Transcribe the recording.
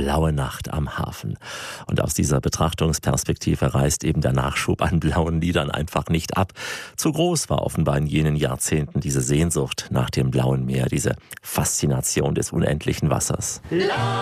blaue Nacht am Hafen. Und aus dieser Betrachtungsperspektive reißt eben der Nachschub an blauen Liedern einfach nicht ab. Zu groß war offenbar in jenen Jahrzehnten diese Sehnsucht nach dem blauen Meer, diese Faszination des unendlichen Wassers.